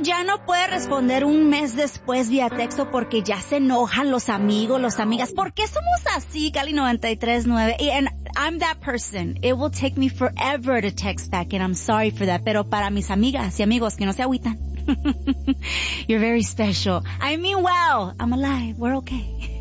ya no puede responder un mes después vía texto porque ya se enojan los amigos, las amigas. ¿Por qué somos así, Cali 93.9? And I'm that person. It will take me forever to text back, and I'm sorry for that. Pero para mis amigas y amigos que no se agüitan. You're very special. I mean well. I'm alive. We're okay.